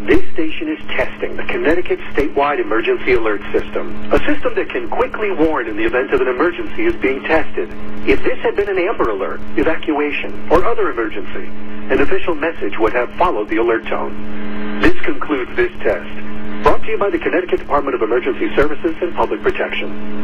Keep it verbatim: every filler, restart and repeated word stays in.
This station is testing the Connecticut Statewide Emergency Alert System, a system that can quickly warn in the event of an emergency is being tested. If this had been an Amber Alert, evacuation, or other emergency, an official message would have followed the alert tone. This concludes this test. Brought to you by the Connecticut Department of Emergency Services and Public Protection.